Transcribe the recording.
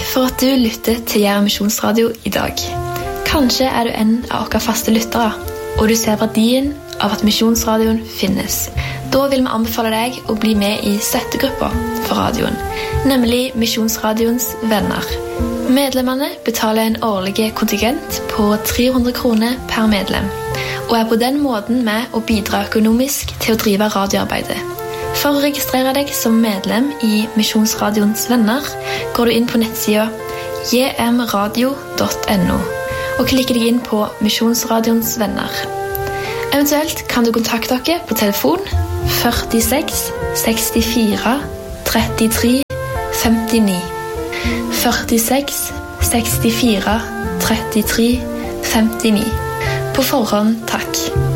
for at du lytter til Jæren Misjonsradio i dag. Kanskje du en av våre faste lyttere, og du ser verdien av at Misjonsradioen finnes. Da vil vi anbefale deg å bli med i støttegruppa for radioen, nemlig Misjonsradions venner. Medlemmene betaler en årlig kontingent på 300 kroner per medlem, og på den måten med å bidra økonomisk til å drive radioarbeidet. For å registrere deg som medlem i Misjonsradions venner, går du inn på nettsida jmradio.no og klikker deg inn på Misjonsradions venner. Eventuelt kan du kontakte dere på telefon 46 64 33 59. 46 64 33 59. På forhånd takk.